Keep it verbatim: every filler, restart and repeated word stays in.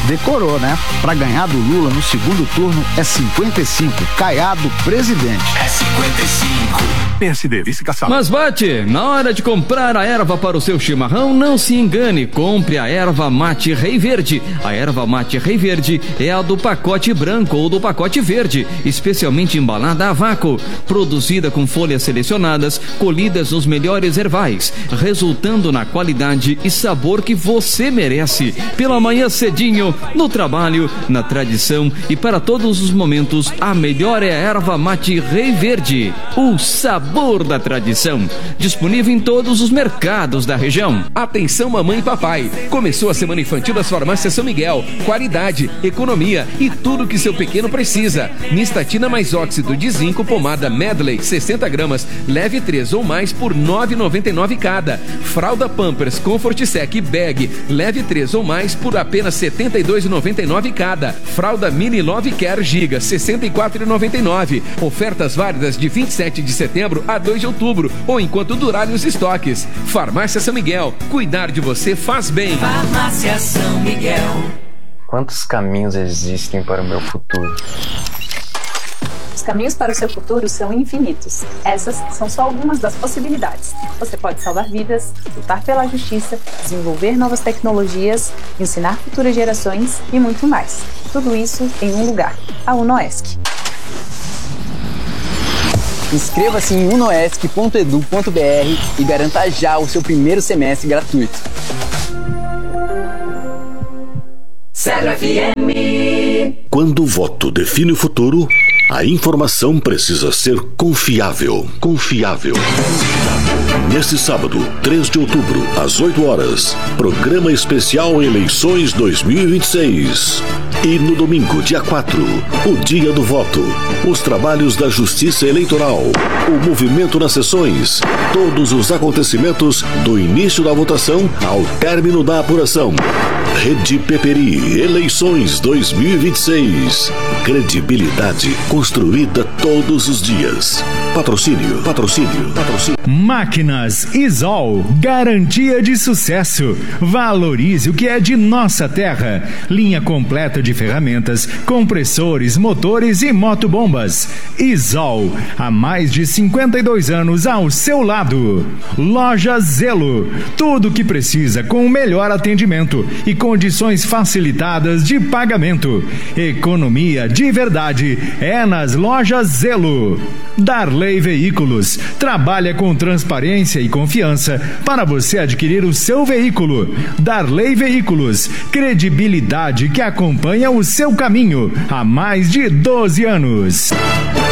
Decorou, né? Pra ganhar do Lula no segundo turno é cinquenta e cinco. Caiado, presidente. É cinquenta e cinco. P S D, vice-caçado. Mas bate, na hora de comprar a erva para o seu chimarrão, não se engane. Compre a erva mate Rei Verde. A erva mate Rei Verde é a do pacote branco ou do pacote verde, especialmente embalada a vácuo, produzida com folhas selecionadas, colhidas nos melhores ervais, resultando na qualidade e sabor que você merece. Pela manhã cedinho, no trabalho, na tradição e para todos os momentos, a melhor é a erva mate Rei Verde, o sabor da tradição. Disponível em todos os mercados da região. Atenção mamãe e papai, começou a semana infantil das farmácias São Miguel. Qualidade, economia e tudo que seu pequeno precisa. Nistatina mais óxido de zinco, pomada Medley, sessenta gramas, leve três ou mais por nove reais e noventa e nove centavos cada. Fralda Pampers Comfort Sec Bag, leve três ou mais por apenas setenta e dois reais e noventa e nove centavos cada. Fralda Mini Love Care Giga, sessenta e quatro reais e noventa e nove centavos. Ofertas válidas de vinte e sete de setembro a dois de outubro ou enquanto durarem os estoques. Farmácia São Miguel, cuidar de você faz bem. Farmácia São Miguel. Quantos caminhos existem para o meu futuro? Os caminhos para o seu futuro são infinitos. Essas são só algumas das possibilidades. Você pode salvar vidas, lutar pela justiça, desenvolver novas tecnologias, ensinar futuras gerações e muito mais. Tudo isso em um lugar, a UNOESC. Inscreva-se em unoesc ponto edu ponto br e garanta já o seu primeiro semestre gratuito. Zero F M. Quando o voto define o futuro, a informação precisa ser confiável. Confiável. Neste sábado, três de outubro, às oito horas, programa especial Eleições dois mil e vinte e seis. E no domingo, dia quatro, o dia do voto, os trabalhos da Justiça Eleitoral, o movimento nas sessões, todos os acontecimentos do início da votação ao término da apuração. Rede Peperi, Eleições dois mil e vinte e seis. Credibilidade construída todos os dias. Patrocínio, patrocínio, patrocínio. Máquinas Isol, garantia de sucesso. Valorize o que é de nossa terra. Linha completa de ferramentas, compressores, motores e motobombas. Isol, há mais de cinquenta e dois anos ao seu lado. Loja Zelo, tudo o que precisa com o melhor atendimento e condições facilitadas de pagamento. Economia de verdade é nas lojas Zelo. Darley Veículos trabalha com transparência e confiança para você adquirir o seu veículo. Darley Veículos, credibilidade que acompanha o seu caminho há mais de doze anos.